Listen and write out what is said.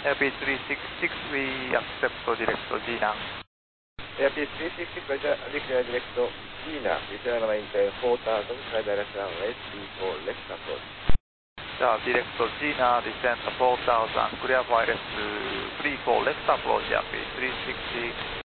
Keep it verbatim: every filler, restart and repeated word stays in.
Airbus three six six, we accept direct G now. Airbus three six six, Roger, declare direct Gina, return maintain four thousand, clear direct runway three four left approach. Uh, direct Gina, descent four thousand, clear wireless three four left approach, Airbus three six six.